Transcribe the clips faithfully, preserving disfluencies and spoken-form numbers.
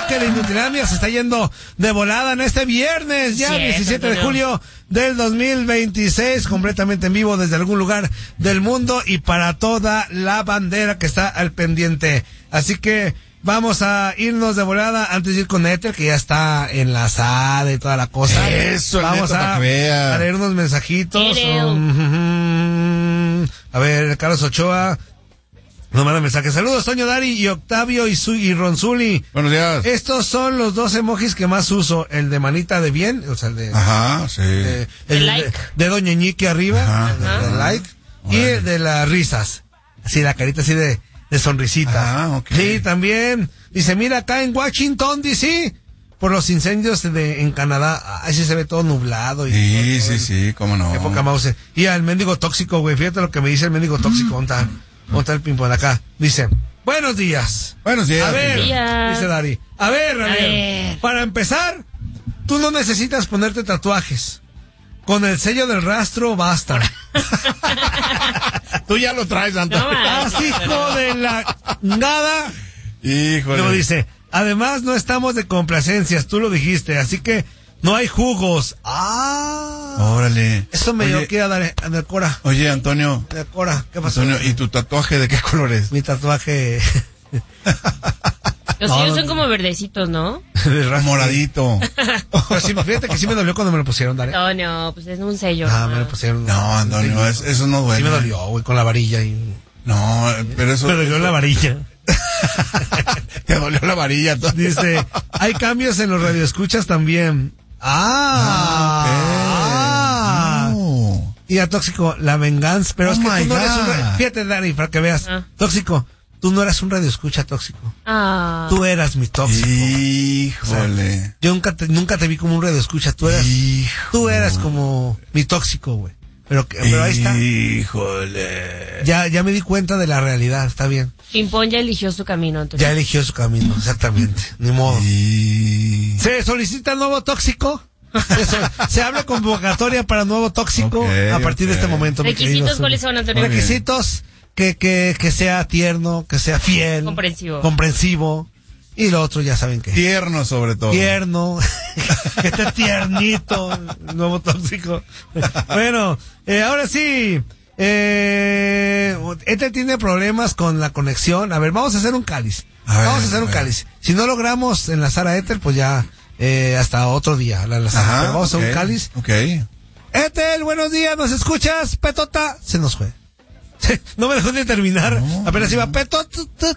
que la Inutilandia se está yendo de volada en este viernes, ya Cierto, diecisiete de julio del dos mil veintiséis, completamente en vivo desde algún lugar del mundo y para toda la bandera que está al pendiente. Así que vamos a irnos de volada antes de ir con Éter, que ya está enlazada y toda la cosa. Eso, vamos neta, a, para que vea. a leer unos mensajitos. Creo. Um, a ver, Carlos Ochoa nos manda mensajes. Saludos, Toño, Dari y Octavio y, Su y Ronzuli. Buenos días. Estos son los dos emojis que más uso. El de manita de bien, o sea, el de... Ajá, sí. de- el El de, like. de Doña Ñique arriba, Ajá. el de, Ajá. de like. Y Órale. el de las risas. Así, la carita así de, de sonrisita. Ah, ok. Sí, también. Dice, mira, acá en Washington, D C, por los incendios de, en Canadá, ahí sí se ve todo nublado. Y Sí, todo, sí, todo. sí, cómo no. Qué poca mouse. Y al mendigo tóxico, güey. Fíjate lo que me dice el mendigo tóxico. ¿Dónde está? ¿Dónde está el ping-pong acá? Dice, buenos días. Buenos días. A ver, Buenos días. dice Dari. A ver, a, A ver. ver. Para empezar, tú no necesitas ponerte tatuajes. Con el sello del rastro basta. Tú ya lo traes, Santa. No, ma. Así hijo de la nada. Híjole. Luego dice, además no estamos de complacencias, tú lo dijiste, así que no hay jugos. Ah. Órale. Eso me Oye, dio que a dar a dar Cora. Oye, Antonio. A dar Cora, ¿qué pasó? Antonio, ¿y tu tatuaje de qué color es? Mi tatuaje Los No, tuyos no, son como verdecitos, ¿no? de rastro. Moradito. Pero sí, fíjate que sí me dolió cuando me lo pusieron, Dale. No, no, pues es un sello. Ah, ¿no? me lo pusieron. No, Antonio, es- eso no duele. Sí me dolió, güey, con la varilla y... No, pero eso. Me dolió la varilla. Te dolió la varilla. Antonio. Dice, hay cambios en los radioescuchas también. Ah, Ah, ok. No. Y a Tóxico, la venganza. Pero Oh es que my tú no eres un... God. ra- Fíjate, Dani, para que veas. Ah. Tóxico, tú no eras un radioescucha tóxico. Ah. Tú eras mi tóxico. Híjole. Yo nunca te, nunca te vi como un radioescucha. Tú eras, Hijo. tú eras como mi tóxico, güey. Pero, que- pero ahí está. Híjole. Ya, ya me di cuenta de la realidad, está bien. Pimpón ya eligió su camino, entonces. Ya eligió su camino, exactamente. Ni modo. Y... ¿Se solicita nuevo tóxico? Eso, se abre convocatoria para nuevo tóxico Ok, a partir de ok. este momento. mi querido ¿Requisitos Zuli. cuáles son, Antonio? Muy bien. Requisitos que, que, que sea tierno, que sea fiel. Comprensivo. Comprensivo. Y lo otro ya saben que. Tierno sobre todo. Tierno. Que esté tiernito. Nuevo tóxico. Bueno, eh, ahora sí. Eh, este tiene problemas con la conexión. A ver, vamos a hacer un cáliz. A ver, vamos a hacer a un ver. cáliz. Si no logramos enlazar a Ethel, pues ya eh, hasta otro día la enlazamos. Ajá, Pero vamos a ok, hacer un cáliz. Ok. Ethel, buenos días, ¿nos escuchas? Petota, se nos fue. No me dejó de terminar. No, Apenas iba Petota.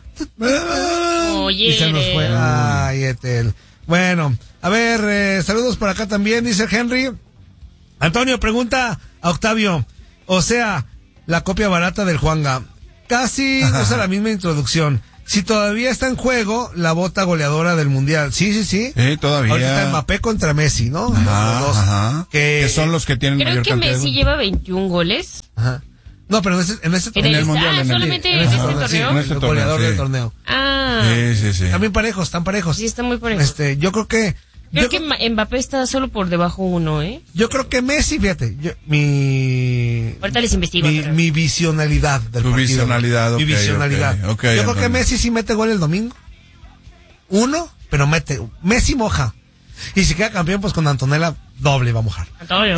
Oye. Y se nos fue. Ay, Ethel. Bueno, a ver, eh, saludos por acá también, dice Henry. Antonio pregunta a Octavio, o sea, la copia barata del Juanga. Casi usa la misma introducción. Si todavía está en juego la bota goleadora del Mundial. Sí, sí, sí. Sí, todavía. Ahorita está Mbappé contra Messi, ¿no? Ajá, Los dos. ajá. Que, Que son los que tienen Creo mayor que cantidad de Messi goles. lleva veintiún goles. Ajá. No, pero en ese, en ese En el el, Mundial, ah, en el- solamente en en ese este torneo, sí, torneo. en este el torneo, goleador sí. del torneo. Ah. Sí, sí, sí. También parejos, están parejos. Sí, está muy parejo. Este, yo creo que Creo yo, que Ma- Mbappé está solo por debajo uno, ¿eh? yo creo que Messi, fíjate, yo, mi Ahorita les investigo. mi, pero- mi visionalidad del Tu partido. visionalidad, Mi ok, visionalidad. ok, ok, yo creo Antonio. que Messi sí mete gol el domingo. Uno, pero mete. Messi moja. Y si queda campeón, pues con Antonella doble va a mojar. Antonio.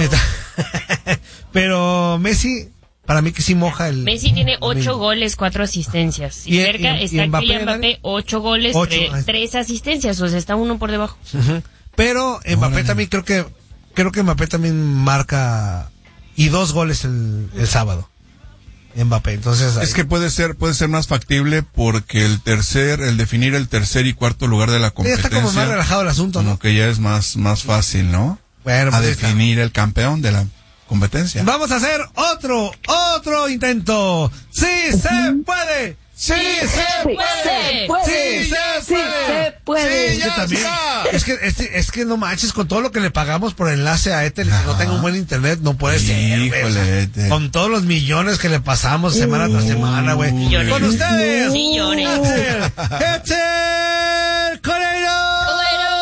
Pero Messi, para mí que sí moja el. Messi tiene ocho domingo. goles, cuatro asistencias. Y- Y cerca y- y está Mbappé, Kylian ¿vale? Mbappé, ocho goles, Ocho, tre- ahí. tres asistencias. O sea, está uno por debajo. Ujú. Pero Mbappé Órale. también creo que creo que Mbappé también marca y dos goles el, el sábado. Mbappé, entonces ahí- Es que puede ser, puede ser más factible porque el tercer, el definir el tercer y cuarto lugar de la ya competencia. está como más relajado el asunto, como ¿no? que ya es más, más fácil, ¿no? Bueno, A pues ahí está. definir el campeón de la competencia. Vamos a hacer otro, otro intento. ¡Sí se puede! ¡Sí se puede! ¡Sí se puede! puede. Sí, es que también, es que, es, es que no manches, con todo lo que le pagamos por enlace a Ethel y que no Ajá. tenga un buen internet, no puede ser, güey. Híjole, O sea, Ethel. con todos los millones que le pasamos semana tras semana, güey. Millones. Con ustedes, Millones. Ethel, Ethel Coreiro.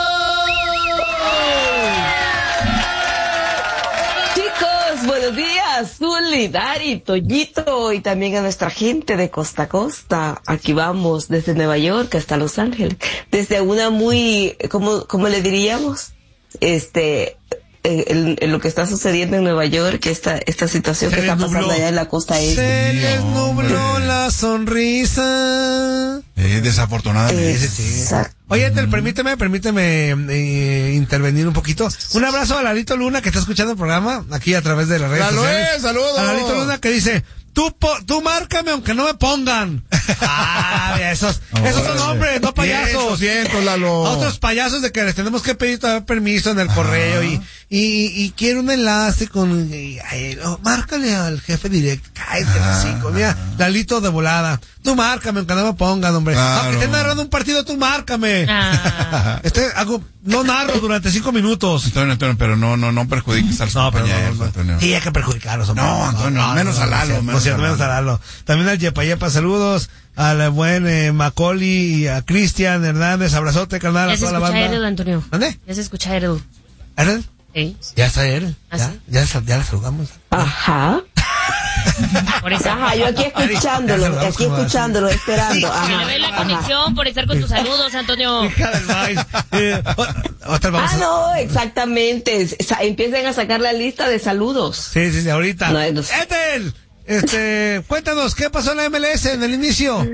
Chicos, buenos días. Zuli, Dari, Toñito y también a nuestra gente de costa a costa. Aquí vamos desde Nueva York hasta Los Ángeles. Desde una muy, ¿cómo, cómo le diríamos? Este, en, en lo que está sucediendo en Nueva York, esta, esta situación Se que está pasando nubló. allá en la costa este. Se les nubló la sonrisa. Eh, desafortunadamente. Sí, sí, sí. Exacto. Oye, Ethel, permíteme, permíteme eh, intervenir un poquito. Un abrazo a Lalito Luna que está escuchando el programa aquí a través de las redes ¡Saludos! sociales. ¡Saludos! A Lalito Luna que dice, tú, po, tú márcame aunque no me pongan. Ah, esos, esos son hombres, no payasos. Siento, Lalo. A otros payasos de que les tenemos que pedir todavía permiso en el correo y, y, y quiero un enlace con, y, ay, oh, márcale al jefe directo. Cállate, así, mira, Lalito de volada. Tú márcame aunque no me pongan, hombre. Claro. Aunque esté narrando un partido, tú márcame. Ah. Este, hago, no narro durante cinco minutos. Antonio, Antonio, pero no, no, no perjudiques al No, pero compañero, no, no, Antonio. sí, hay que perjudicarlos, hombre. No, Antonio, menos a Lalo, no, no, menos cierto, a menos a Lalo. Lalo. También al Yepa Yepa, saludos. Al buen eh, Macaulay y a Cristian Hernández, abrazote, carnal, a Ya se toda la escucha banda. Erel, Antonio. ¿Dónde? Ya se escucha Erel. ¿Erel? Sí. Ya está él. ¿Ah, ya, sí? ya, sal- ya la saludamos. Ajá. Por eso. Ajá, yo aquí escuchándolo, Ya se aquí vamos, escuchándolo, esperando. Se Ajá. le ve la Ajá. conexión por estar con tus saludos, Antonio. Hija del maíz. Eh, o- otra vamos Ah, a- no, exactamente. Sa- Empiecen a sacar la lista de saludos. Sí, sí, sí, ahorita. No, no. Ethel, este, cuéntanos, ¿qué pasó en la M L S en el inicio?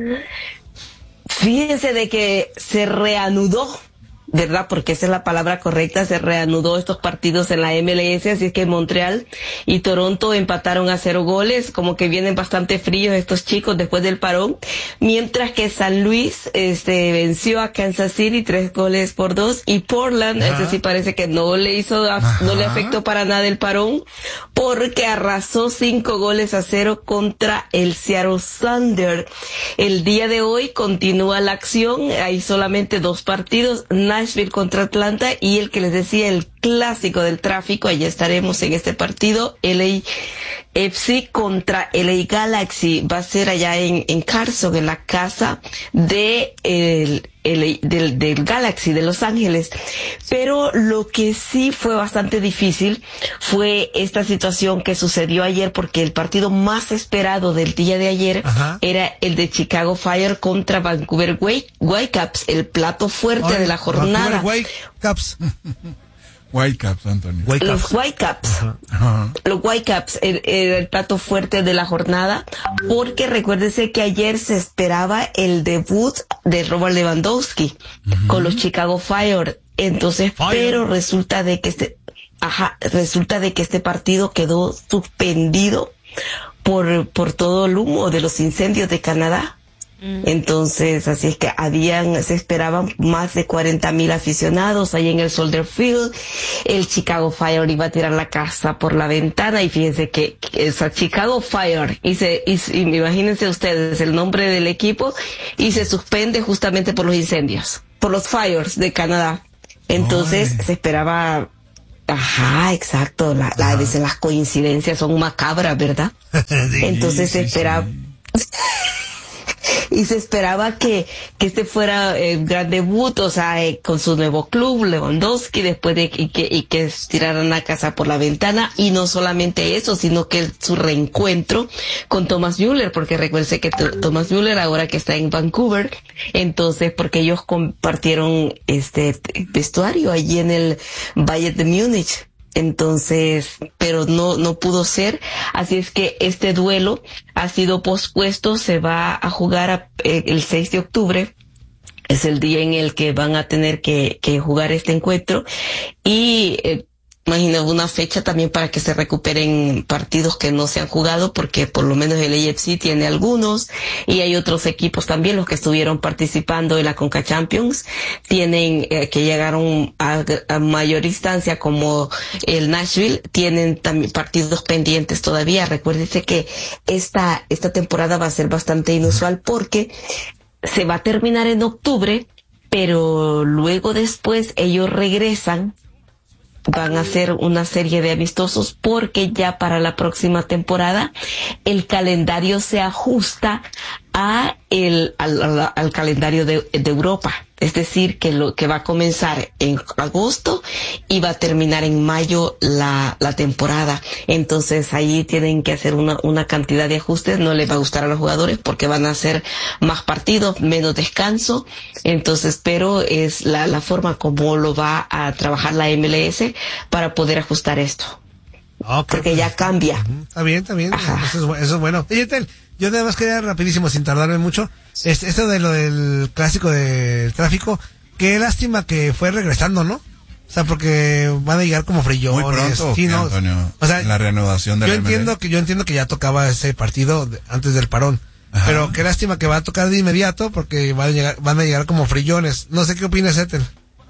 Fíjense de que se reanudó, ¿verdad? Porque esa es la palabra correcta, se reanudó estos partidos en la M L S, así es que Montreal y Toronto empataron a cero goles, como que vienen bastante fríos estos chicos después del parón, mientras que San Luis este venció a Kansas City tres goles por dos y Portland, Ajá. ese sí parece que no le hizo, no le afectó para nada el parón, porque arrasó cinco goles a cero contra el Seattle Thunder. El día de hoy continúa la acción, hay solamente dos partidos, Nashville contra Atlanta y el que les decía, el clásico del tráfico, allá estaremos en este partido, L A F C contra L A Galaxy, va a ser allá en, en Carson, en la casa de el, el, del, del Galaxy de Los Ángeles. Pero lo que sí fue bastante difícil fue esta situación que sucedió ayer, porque el partido más esperado del día de ayer Ajá. era el de Chicago Fire contra Vancouver White- Whitecaps, el plato fuerte Ay, de la jornada. Vancouver Whitecaps. Whitecaps, Antonio. Los Whitecaps. Whitecaps. Ajá. Los Whitecaps, el, el, el plato fuerte de la jornada, porque recuérdese que ayer se esperaba el debut de Robert Lewandowski con los Chicago Fire. Entonces, Fire. pero resulta de que este, ajá, resulta de que este partido quedó suspendido por, por todo el humo de los incendios de Canadá. Entonces, así es que habían, se esperaban más de cuarenta mil aficionados ahí en el Soldier Field. El Chicago Fire iba a tirar la casa por la ventana y fíjense que, que esa Chicago Fire, y se, y, y imagínense ustedes el nombre del equipo, y se suspende justamente por los incendios, por los fires de Canadá. Entonces, Ay. se esperaba, ajá, exacto, la, la, a veces las coincidencias son macabras, ¿verdad? Sí. Entonces se sí, esperaba, y se esperaba que, que este fuera el gran debut, o sea, eh, con su nuevo club, Lewandowski, después de y que, y que tiraran la casa por la ventana, y no solamente eso, sino que su reencuentro con Thomas Müller, porque recuerde que T- Thomas Müller ahora que está en Vancouver, entonces, porque ellos compartieron este vestuario allí en el Bayern de Múnich. Entonces, pero no, no pudo ser. Así es que este duelo ha sido pospuesto, se va a jugar a, eh, el seis de octubre. Es el día en el que van a tener que, que jugar este encuentro. Y, eh, imagino una fecha también para que se recuperen partidos que no se han jugado, porque por lo menos el A F C tiene algunos, y hay otros equipos también, los que estuvieron participando en la Conca Champions, tienen, eh, que llegaron a, a mayor instancia, como el Nashville, tienen también partidos pendientes todavía. Recuérdese que esta, esta temporada va a ser bastante inusual, porque se va a terminar en octubre, pero luego después ellos regresan, van a hacer una serie de amistosos, porque ya para la próxima temporada el calendario se ajusta a el, al, al, al calendario de, de Europa. Es decir, que lo que va a comenzar en agosto y va a terminar en mayo la, la temporada. Entonces ahí tienen que hacer una, una cantidad de ajustes. No les va a gustar a los jugadores porque van a hacer más partidos, menos descanso. Entonces, pero es la, la forma como lo va a trabajar la M L S para poder ajustar esto. Okay, porque pues, ya cambia. Uh-huh. Está bien, está bien. Eso es, eso es bueno. Oye, Tel, yo nada más quería rapidísimo, sin tardarme mucho, es, esto de lo del clásico del tráfico, qué lástima que fue regresando, ¿no? O sea, porque van a llegar como frillones. Muy pronto, sí, ¿no? Antonio, o sea, en la reanudación de yo la M L S. entiendo que yo entiendo que ya tocaba ese partido de, antes del parón. Ajá. Pero qué lástima que va a tocar de inmediato porque van a llegar, van a llegar como frillones. No sé qué opinas, Ethel.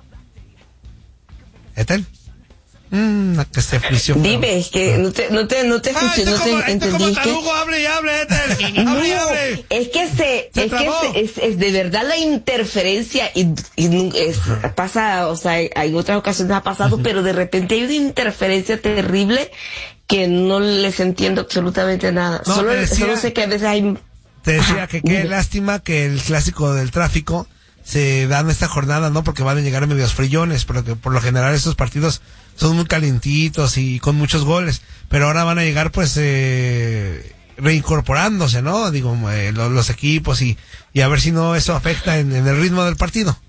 ¿Ethel? Mmm, que se frició. Dime, es que no te, no te, no te escuché, no te como, entendí. Como es que... tarugo, hable y hable, Ethel. No, hable y hable. es que se, se es trabó. que se, es, es de verdad la interferencia y, y es, pasa, o sea, hay otras ocasiones ha pasado, uh-huh. pero de repente hay una interferencia terrible que no les entiendo absolutamente nada. No, solo, decía, solo sé que a veces hay. Te decía que qué lástima que el clásico del tráfico se da en esta jornada, ¿no? Porque van a llegar medios frillones, pero que por lo general estos partidos son muy calientitos y con muchos goles, pero ahora van a llegar pues eh, reincorporándose, ¿no? Digo, eh, los, los equipos y, y a ver si no eso afecta en, en el ritmo del partido.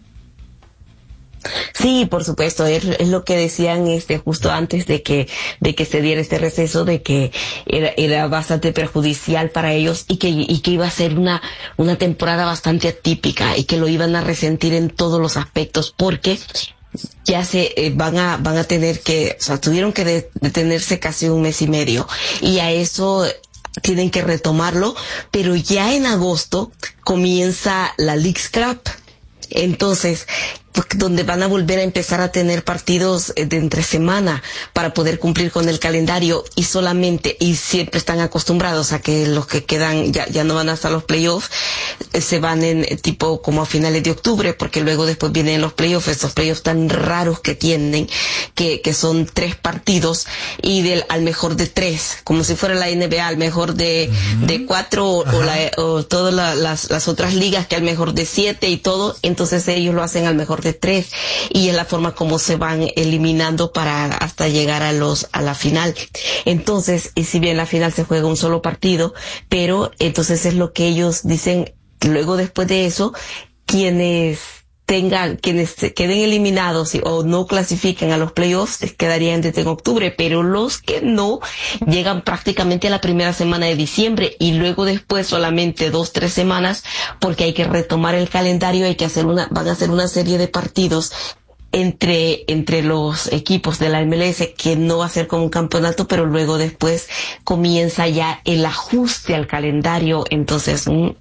Sí, por supuesto, es, es lo que decían este justo antes de que de que se diera este receso, de que era, era bastante perjudicial para ellos y que y que iba a ser una una temporada bastante atípica y que lo iban a resentir en todos los aspectos porque ya se eh, van a van a tener que, o sea, tuvieron que de, detenerse casi un mes y medio y a eso tienen que retomarlo, pero ya en agosto comienza la Leagues Cup. Entonces, donde van a volver a empezar a tener partidos de entre semana para poder cumplir con el calendario y solamente, y siempre están acostumbrados a que los que quedan ya, ya no van hasta los playoffs, eh, se van en tipo como a finales de octubre, porque luego después vienen los playoffs, esos playoffs tan raros que tienen, que, que son tres partidos y del al mejor de tres, como si fuera la N B A, al mejor de, uh-huh. de cuatro o, o, la, o todas la, las, las otras ligas que al mejor de siete y todo, entonces ellos lo hacen al mejor de tres y es la forma como se van eliminando para hasta llegar a los a la final. Entonces, y si bien la final se juega un solo partido, pero entonces es lo que ellos dicen, luego después de eso, quienes tengan, quienes se queden eliminados o no clasifiquen a los playoffs quedarían desde en octubre, pero los que no llegan prácticamente a la primera semana de diciembre y luego después solamente dos, tres semanas porque hay que retomar el calendario, hay que hacer una, van a hacer una serie de partidos entre, entre los equipos de la M L S que no va a ser como un campeonato, pero luego después comienza ya el ajuste al calendario, entonces, mm,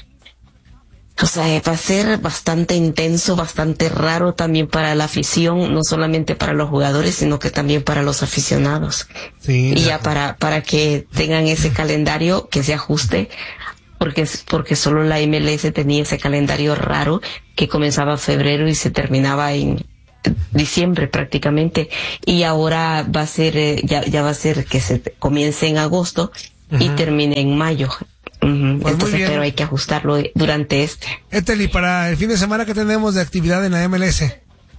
o sea, va a ser bastante intenso, bastante raro también para la afición, no solamente para los jugadores, sino que también para los aficionados. Sí, y ya para, para que tengan ese calendario que se ajuste, porque, porque solo la M L S tenía ese calendario raro que comenzaba en febrero y se terminaba en diciembre prácticamente, y ahora va a ser, ya, ya va a ser que se comience en agosto uh-huh. y termine en mayo. Uh-huh. Pues entonces, pero hay que ajustarlo durante este. Ethel, y para el fin de semana, ¿qué tenemos de actividad en la M L S?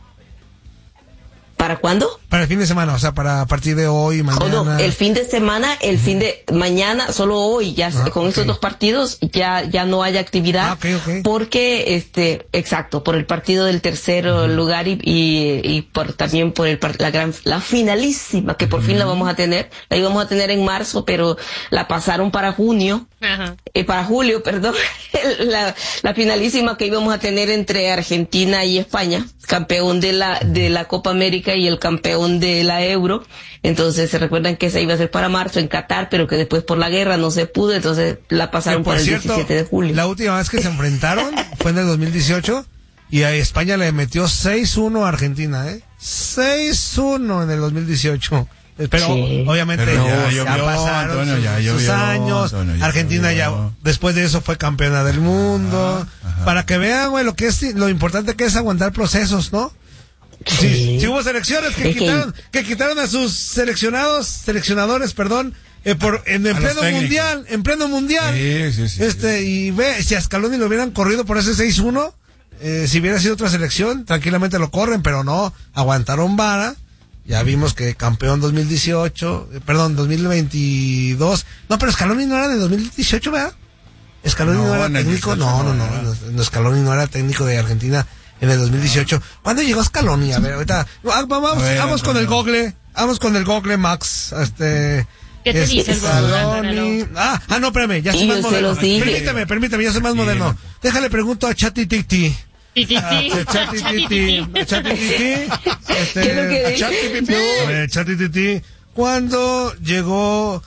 ¿Para cuándo? Para el fin de semana, o sea, para a partir de hoy, mañana. Oh, no, el fin de semana, el uh-huh. fin de mañana, solo hoy, ya ah, con okay. estos dos partidos ya ya no hay actividad, ah, okay, okay. porque este, exacto, por el partido del tercer uh-huh. lugar y, y y por también por el la gran la finalísima que por uh-huh. fin la vamos a tener, la íbamos a tener en marzo, pero la pasaron para junio. Uh-huh. Eh, para julio, perdón, la, la finalísima que íbamos a tener entre Argentina y España, campeón de la de la Copa América y el campeón de la Euro. Entonces se recuerdan que esa iba a ser para marzo en Qatar, pero que después por la guerra no se pudo, entonces la pasaron por, por el cierto, diecisiete de julio. La última vez que se enfrentaron fue en el dos mil dieciocho y a España le metió seis uno a Argentina, ¿eh? seis uno en el dos mil dieciocho. Pero sí. obviamente Pero ya, ya, ya llovió, pasaron Antonio, sus, ya llovió, sus años. Antonio, ya Argentina llovió. Ya después de eso fue campeona del mundo. Ajá, ajá. Para que vean, güey, lo que es lo importante que es aguantar procesos, ¿no? Sí. Sí, sí hubo selecciones que es quitaron que... que quitaron a sus seleccionados, seleccionadores, perdón, eh, por, en, en A los pleno técnicos. mundial, en pleno mundial. Sí, sí, sí, este, y ve, si a Scaloni lo hubieran corrido por ese seis uno, eh, si hubiera sido otra selección, tranquilamente lo corren, pero no, aguantaron vara. Ya vimos que campeón dos mil dieciocho, eh, perdón, dos mil veintidós. No, pero Scaloni no era de dos mil dieciocho, ¿verdad? Scaloni no, No, era en el técnico, dieciocho no, no, no no, era. no, no, Scaloni no era técnico de Argentina en el dos mil dieciocho. ¿Cuándo llegó Scaloni? A ver, ahorita, ah, vamos, A ver, vamos con el Antonio. Google, vamos con el Google, Max, este... ¿Qué te es- dice el Google, Scaloni? Antonio? Ah, ah, no, espérame, ya soy Y más yo se moderno. los dije. Permíteme, permíteme, ya soy más moderno. Déjale pregunto a ChatGPT. Ti, ti, ti. ChatGPT, ChatGPT, este, ¿Qué es lo que dice? ChatGPT. a ver, ChatGPT, ¿cuándo llegó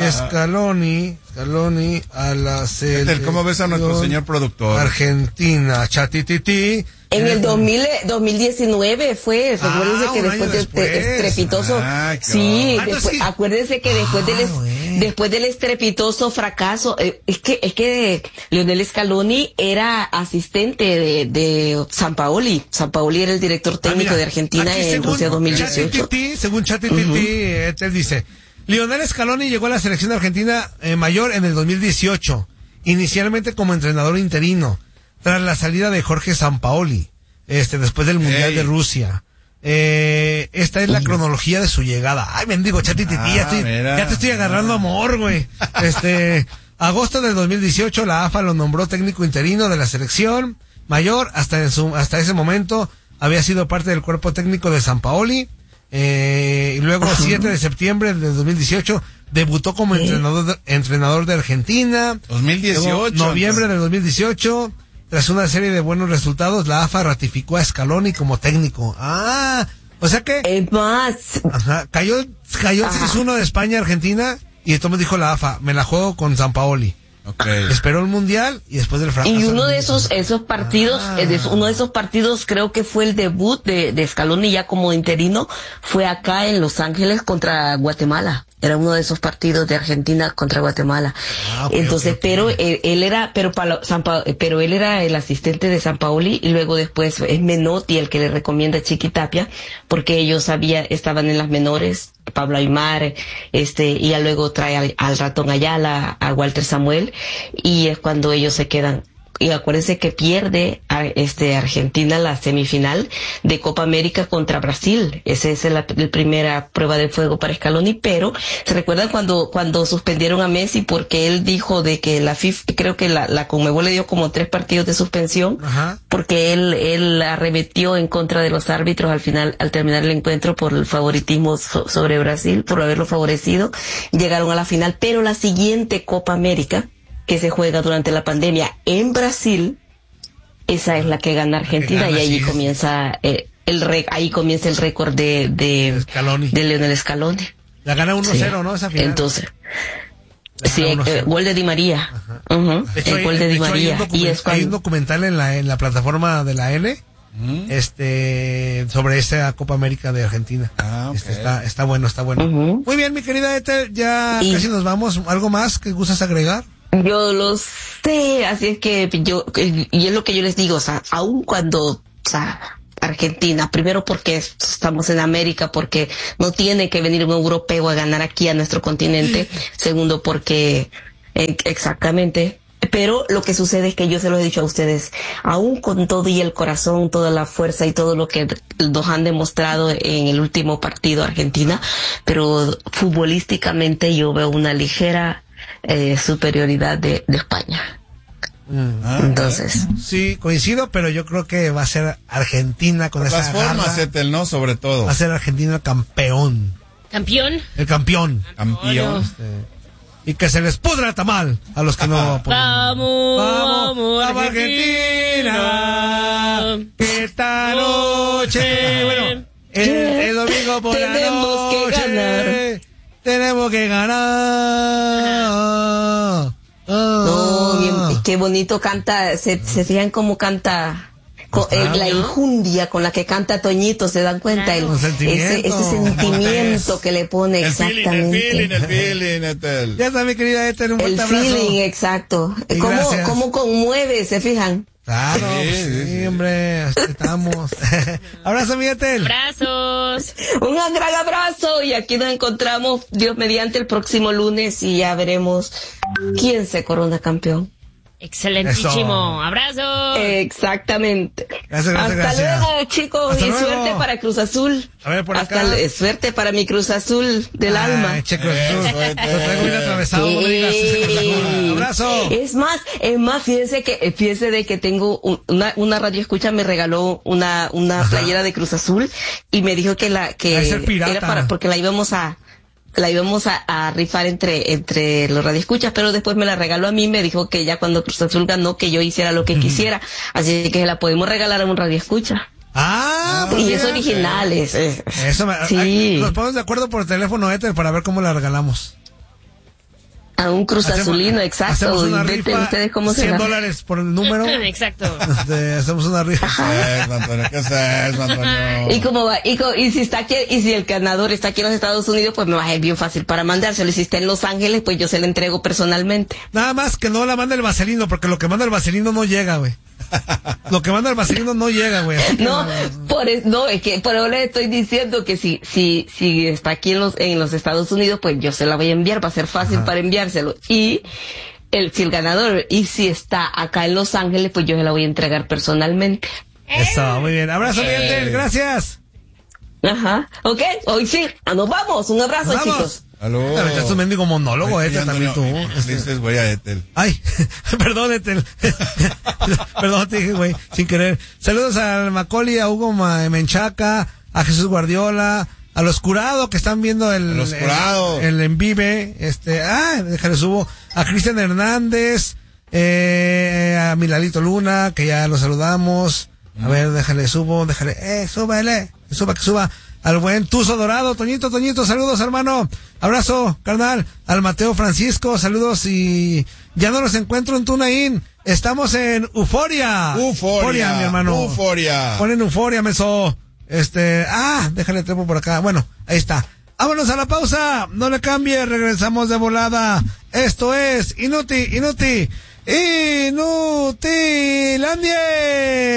Scaloni, Scaloni a la selección ¿Cómo ves a nuestro señor productor? Argentina? ChatGPT. En el dos mil, dos mil diecinueve fue, recuérdense Ah, que un después año del después. este- estrepitoso, Ah, qué sí, bueno. después- Ah, entonces sí. acuérdense que después del, es- Ah, bueno. después del estrepitoso fracaso, eh, es que, es que Lionel Scaloni era asistente de, de Sampaoli. Sampaoli era el director técnico Ah, mira, de Argentina aquí en según Rusia dos mil dieciocho. ChatGPT, según ChatGPT, eh, él dice, Lionel Scaloni llegó a la selección argentina eh, mayor en el dos mil dieciocho, inicialmente como entrenador interino, tras la salida de Jorge Sampaoli, este, después del Mundial Ey. de Rusia. Eh, esta es la cronología de su llegada. Ay, bendigo, ChatGPT, Ah, ya, estoy, mira. ya te estoy agarrando amor, güey. Este, agosto del dos mil dieciocho, la A F A lo nombró técnico interino de la selección mayor. Hasta en su, hasta ese momento había sido parte del cuerpo técnico de Sampaoli. Eh, y luego, siete de septiembre del dos mil dieciocho, debutó como entrenador de, entrenador de Argentina. dos mil dieciocho. Luego, noviembre del dos mil dieciocho, tras una serie de buenos resultados, la A F A ratificó a Scaloni como técnico. Ah, o sea que Es más, ajá, cayó, cayó el Ajá. seis uno de España a Argentina y entonces dijo la A F A, me la juego con Sampaoli. Ok. Esperó el mundial y después del fracaso. y uno de esos, esos partidos, Ah. eh, de- uno de esos partidos creo que fue el debut de, de Scaloni ya como interino, fue acá en Los Ángeles contra Guatemala. Era uno de esos partidos de Argentina contra Guatemala. Ah, ok, Entonces, ok, ok. pero él, él era, pero para Sampa- pero él era el asistente de Sampaoli y luego después es Menotti el que le recomienda a Chiqui Tapia porque ellos había, estaban en las menores, Pablo Aymar, este, y ya luego trae al, al ratón Ayala, a Walter Samuel, y es cuando ellos se quedan. Y acuérdense que pierde a, este Argentina la semifinal de Copa América contra Brasil. Esa es la, la primera prueba de fuego para Scaloni, pero se recuerdan cuando cuando suspendieron a Messi porque él dijo de que la FIFA, creo que la, la Conmebol le dio como tres partidos de suspensión Ajá. porque él él arremetió en contra de los árbitros al final al terminar el encuentro por el favoritismo so- sobre Brasil, por haberlo favorecido. Llegaron a la final, pero la siguiente Copa América que se juega durante la pandemia en Brasil, esa es la que gana Argentina gana, y ahí sí, comienza eh, el re- ahí comienza el récord de de, Scaloni. de Lionel Scaloni. La gana uno cero, Sí. ¿no? Esa final. Entonces, La sí, gana uno cero. eh, gol de Di María. Ujú, De hecho, el hay- gol de de Di hecho, hay un María. Y document- es hay un cuando, documental en la, en la plataforma de la N, este, sobre esta Copa América de Argentina. Ah, ok. Este, está, está bueno, está bueno. Ujú. Muy bien, mi querida Ethel, ya Y- casi nos vamos. ¿Algo más que gustas agregar? Yo lo sé, así es que yo, y es lo que yo les digo, o sea, aun cuando, o sea, Argentina, primero porque estamos en América, porque no tiene que venir un europeo a ganar aquí a nuestro continente, segundo porque, eh, exactamente, pero lo que sucede es que yo se lo he dicho a ustedes, aún con todo y el corazón, toda la fuerza y todo lo que nos han demostrado en el último partido Argentina, pero futbolísticamente yo veo una ligera eh, superioridad de, de España. Ah, Entonces, Sí, coincido, pero yo creo que va a ser Argentina con Las esa formas, garra. Ethel, ¿no? Sobre todo. Va a ser Argentina campeón. ¿Campeón? El campeón. Campeón. Y que se les pudra el tamal a los que no apoyan. Vamos, Vamos, vamos, vamos, Argentina. Que esta noche, bueno, el, el domingo por la Tenemos que noche, ganar. tenemos que ganar. no, Ah. bien, qué bonito canta, se, se fijan cómo canta, co- eh, la injundia con la que canta Toñito, se dan cuenta, el, Con sentimiento. ese, ese sentimiento que le pone El feeling, el exactamente. feeling, el feeling, Ethel. Ya está, mi querida Ethel, un El fuerte abrazo. feeling, exacto. Y ¿Cómo, gracias. cómo conmueve, se fijan? Claro, Sí, pues sí, sí, sí. hombre. Estamos. Abrazo, mi Etel. Abrazos. Un gran abrazo y aquí nos encontramos, Dios mediante, el próximo lunes y ya veremos quién se corona campeón. Excelentísimo. Eso. Abrazo. Exactamente. Gracias, gracias, Hasta gracias. luego, chicos, Hasta y luego. suerte para Cruz Azul. A ver, por Hasta acá. le- suerte para mi Cruz Azul del Ay, alma. che, Cruz Azul. Lo traigo bien atravesado, no me digas. Sí. Abrazo. Es más, es más, fíjese que, fíjese de que tengo un- una, una radio escucha me regaló una, una playera de Cruz Azul y me dijo que la, que Ha de ser pirata. era para, porque la íbamos a, la íbamos a, a rifar entre, entre los radioescuchas, pero después me la regaló a mí, me dijo que ya cuando Cruz Azul ganó que yo hiciera lo que quisiera, así que la podemos regalar a un radioescucha. Ah, pues Y es mira. original, es, es- Eso me, Sí. ay, nos ponemos de acuerdo por teléfono, Etel, para ver cómo la regalamos. a un Cruz Hacemos- Azulino, exacto. Hacemos una Inventen rifa, ustedes cómo se cien la- dólares por el número. Exacto. Este, hacemos una rifa. ¿Qué es eso, Antonio? ¿Qué es eso, Antonio? Y como va, y, co- y si está aquí, y si el ganador está aquí en los Estados Unidos, pues me va a ser bien fácil para mandárselo. Y si está en Los Ángeles, pues yo se lo entrego personalmente. Nada más que no la manda el vaselino, porque lo que manda el vaselino no llega, güey. Lo que manda el vaselino no llega, güey. Así que No, por es- no, es que por ahora le estoy diciendo que si, si, si está aquí en los, en los Estados Unidos, pues yo se la voy a enviar, va a ser fácil para enviárselo. Y el, si el ganador, y si está acá en Los Ángeles, pues yo se la voy a entregar personalmente. Eso, muy bien. Abrazo, mi Etel, gracias. Ajá. Ok, hoy sí, ah, nos vamos. Un abrazo, Nos vamos. chicos. Aló. Te aventaste un mendigo monólogo, Ay, Etel, también tú. Antonio, Este- le dices, güey, a Etel. Ay, perdón, Etel. Perdón, te dije, güey, sin querer. Saludos al Macaulay, a Hugo Ma- Menchaca, a Jesús Guardiola, a los curados que están viendo el, A los Curado. el, el en vive, este, ah, déjale subo, a Cristian Hernández, eh, a Milalito Luna, que ya lo saludamos. A ver, déjale subo, déjale, eh, súbele, que suba, que suba. Al buen Tuzo Dorado, Toñito, Toñito, saludos, hermano. Abrazo, carnal. Al Mateo Francisco, saludos y ya no los encuentro en Tunaín. Estamos en Euforia. Euforia, mi hermano. Euforia. Ponen Euforia, meso. Este, ah, déjale trepo por acá. Bueno, ahí está. Vámonos a la pausa. No le cambie, regresamos de volada. Esto es Inuti, Inuti, Inutilandia.